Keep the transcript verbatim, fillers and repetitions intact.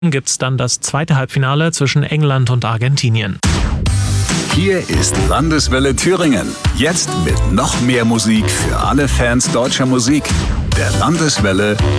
gibt's dann das zweite Halbfinale zwischen England und Argentinien. Hier ist Landeswelle Thüringen. Jetzt mit noch mehr Musik für alle Fans deutscher Musik. Der Landeswelle